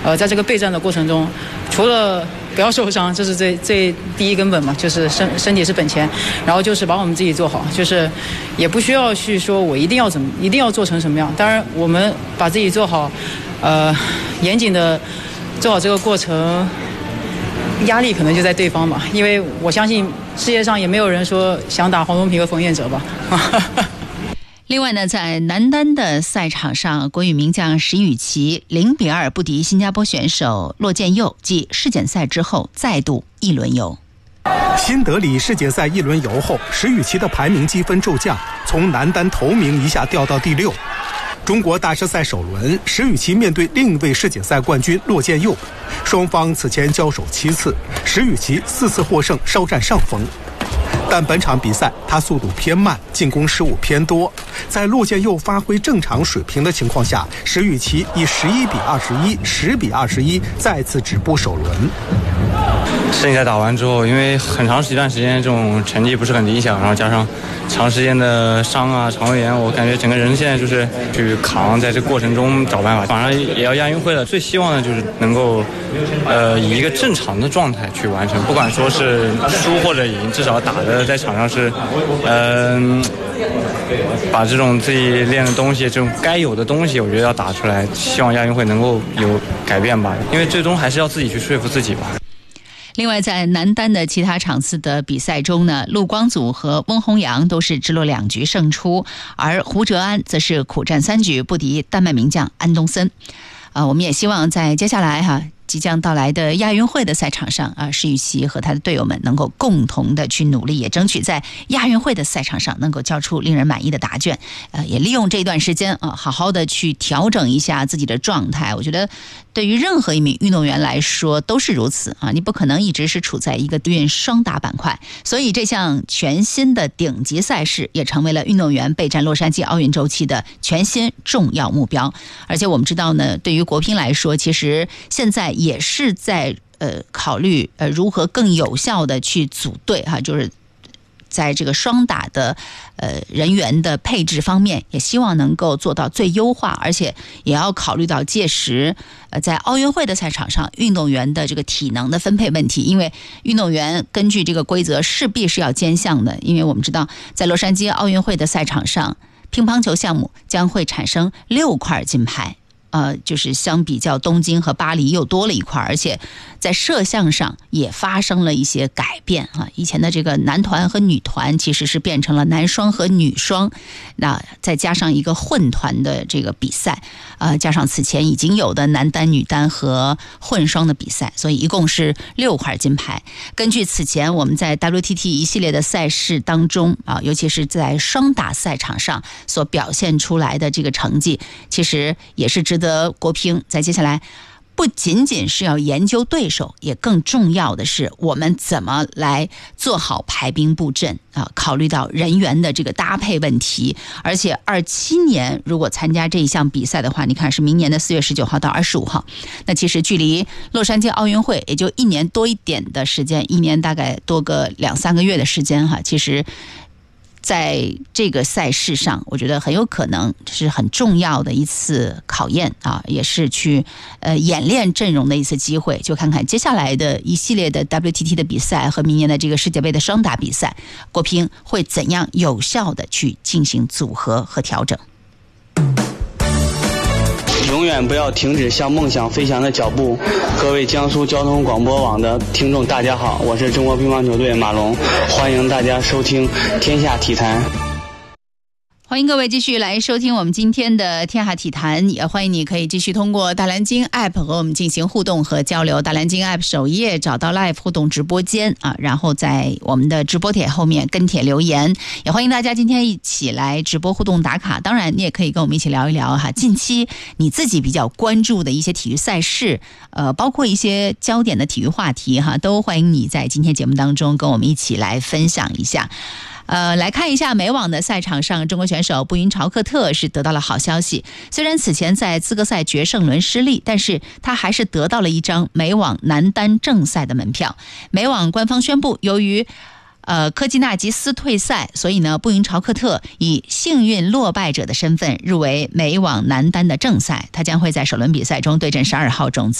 在这个备战的过程中，除了不要受伤，这是最第一根本嘛，就是身体是本钱，然后就是把我们自己做好，就是也不需要去说我一定要做成什么样。当然，我们把自己做好，严谨的做好这个过程，压力可能就在对方吧，因为我相信世界上也没有人说想打黄东萍和冯彦哲吧。 另外呢，在男单的赛场上，国羽名将石宇奇0-2不敌新加坡选手骆建佑，继世锦赛之后再度一轮游。 新德里世锦赛一轮游后，石宇奇的排名积分骤降，从男单头名一下掉到第6。中国大师赛首轮，石宇奇面对另一位世锦赛冠军骆建佑，双方此前交手7次，石宇奇4次获胜，稍占上风。但本场比赛他速度偏慢，进攻失误偏多，在骆建佑发挥正常水平的情况下，石宇奇以11-21、10-21再次止步首轮。 世锦赛打完之后，因为很长一段时间这种成绩不是很理想，然后加上长时间的伤啊、肠胃炎，我感觉整个人现在就是去扛，在这过程中找办法。马上也要亚运会了，最希望的就是能够以一个正常的状态去完成，不管说是输或者赢，至少打的在场上是把这种自己练的东西，这种该有的东西，我觉得要打出来，希望亚运会能够有改变吧，因为最终还是要自己去说服自己吧。 另外，在男单的其他场次的比赛中呢，陆光祖和温宏洋都是直落2局胜出，而胡哲安则是苦战3局不敌丹麦名将安东森。我们也希望在接下来即将到来的亚运会的赛场上石宇奇和他的队友们能够共同的去努力，也争取在亚运会的赛场上能够交出令人满意的答卷。也利用这段时间好好的去调整一下自己的状态。我觉得对于任何一名运动员来说都是如此你不可能一直是处在一个运双打板块，所以这项全新的顶级赛事也成为了运动员备战洛杉矶奥运周期的全新重要目标。而且我们知道呢，对于国乒来说，其实现在也是在考虑如何更有效的去组队就是在这个双打的人员的配置方面，也希望能够做到最优化，而且也要考虑到届时在奥运会的赛场上运动员的这个体能的分配问题，因为运动员根据这个规则势必是要兼项的。因为我们知道在洛杉矶奥运会的赛场上，乒乓球项目将会产生6块金牌，就是相比较东京和巴黎又多了1块，而且在射项上也发生了一些改变以前的这个男团和女团其实是变成了男双和女双，那再加上一个混团的这个比赛，加上此前已经有的男单、女单和混双的比赛，所以一共是6块金牌。根据此前我们在 WTT 一系列的赛事当中尤其是在双打赛场上所表现出来的这个成绩，其实也是值得国乒在接下来不仅仅是要研究对手，也更重要的是我们怎么来做好排兵布阵考虑到人员的这个搭配问题。而且27年如果参加这一项比赛的话，你看是明年的4月19号到25号，那其实距离洛杉矶奥运会也就1年多一点的时间，1年大概多个2-3个月的时间其实在这个赛事上，我觉得很有可能是很重要的一次考验也是去演练阵容的一次机会。就看看接下来的一系列的 WTT 的比赛和明年的这个世界杯的双打比赛，国乒会怎样有效的去进行组合和调整。 永远不要停止向梦想飞翔的脚步。各位江苏交通广播网的听众大家好，我是中国乒乓球队马龙，欢迎大家收听天下体坛。 欢迎各位继续来收听我们今天的天下体坛，也欢迎你可以继续通过大蓝鲸 App 和我们进行互动和交流。大蓝鲸 App 首页找到 Live 互动直播间然后在我们的直播帖后面跟帖留言，也欢迎大家今天一起来直播互动打卡。当然你也可以跟我们一起聊一聊近期你自己比较关注的一些体育赛事，包括一些焦点的体育话题都欢迎你在今天节目当中跟我们一起来分享一下。来看一下美网的赛场上，中国选手布云朝克特是得到了好消息。虽然此前在资格赛决胜轮失利，但是他还是得到了一张美网男单正赛的门票。美网官方宣布，由于科基纳吉斯退赛，所以呢，布云朝克特以幸运落败者的身份入围美网男单的正赛，他将会在首轮比赛中对阵12号种子